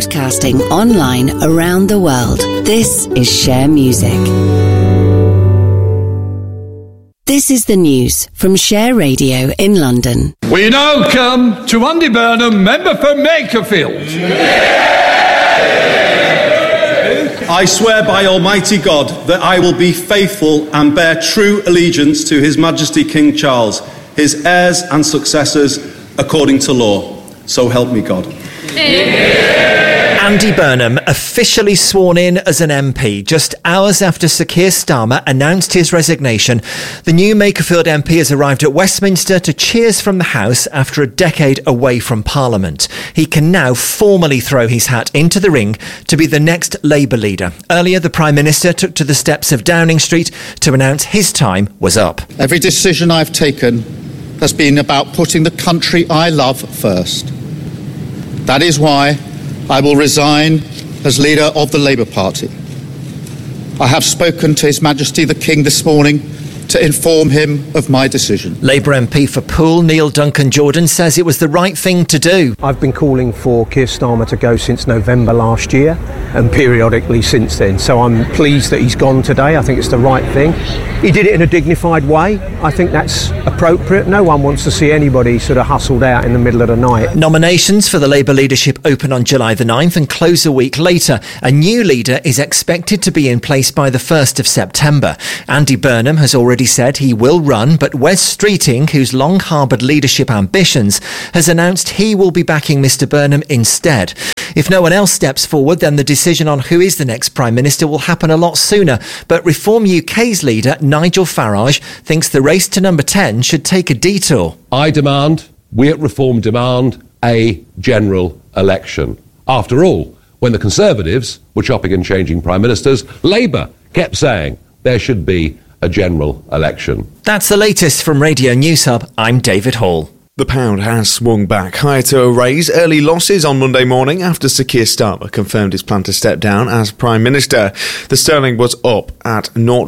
broadcasting online around the world. This is Share Music. This is the news from Share Radio in London. We now come to Andy Burnham, member for Makerfield. I swear by Almighty God that I will be faithful and bear true allegiance to His Majesty King Charles, his heirs and successors, according to law. So help me God. Andy Burnham officially sworn in as an MP just hours after Sir Keir Starmer announced his resignation. The new Makerfield MP has arrived at Westminster to cheers from the House after a decade away from Parliament. He can now formally throw his hat into the ring to be the next Labour leader. Earlier, the Prime Minister took to the steps of Downing Street to announce his time was up. Every decision I've taken has been about putting the country I love first. That is why I will resign as leader of the Labour Party. I have spoken to His Majesty the King this morning to inform him of my decision. Labour MP for Poole, Neil Duncan Jordan, says it was the right thing to do. I've been calling for Keir Starmer to go since November last year and periodically since then. So I'm pleased that he's gone today. I think it's the right thing. He did it in a dignified way. I think that's appropriate. No one wants to see anybody sort of hustled out in the middle of the night. Nominations for the Labour leadership open on July the 9th and close a week later. A new leader is expected to be in place by the 1st of September. Andy Burnham has already said he will run, but Wes Streeting, who's long harboured leadership ambitions, has announced he will be backing Mr Burnham instead. If no one else steps forward, then the decision on who is the next Prime Minister will happen a lot sooner. But Reform UK's leader, Nigel Farage, thinks the race to number 10 should take a detour. We at Reform demand a general election. After all, when the Conservatives were chopping and changing Prime Ministers, Labour kept saying there should be a general election. That's the latest from Radio News Hub. I'm David Hall. The pound has swung back higher to a raise. Early losses on Monday morning after Sir Keir Starmer confirmed his plan to step down as Prime Minister. The sterling was up at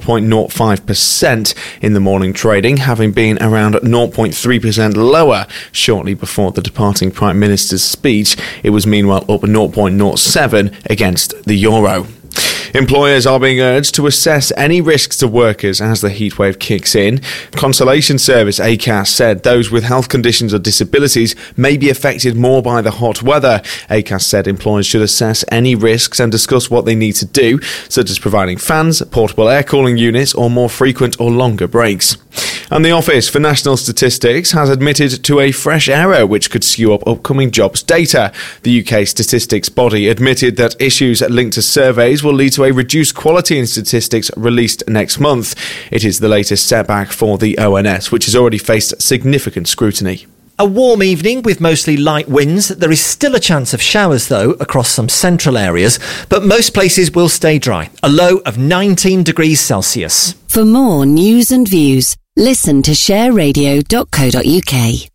0.05% in the morning trading, having been around 0.3% lower shortly before the departing Prime Minister's speech. It was meanwhile up 0.07 against the euro. Employers are being urged to assess any risks to workers as the heatwave kicks in. Consolation Service ACAS said those with health conditions or disabilities may be affected more by the hot weather. ACAS said employers should assess any risks and discuss what they need to do, such as providing fans, portable air cooling units, or more frequent or longer breaks. And the Office for National Statistics has admitted to a fresh error which could skew up upcoming jobs data. The UK statistics body admitted that issues linked to surveys will lead to a reduced quality in statistics released next month. It is the latest setback for the ONS, which has already faced significant scrutiny. A warm evening with mostly light winds. There is still a chance of showers, though, across some central areas, but most places will stay dry. A low of 19 degrees Celsius. For more news and views, listen to shareradio.co.uk.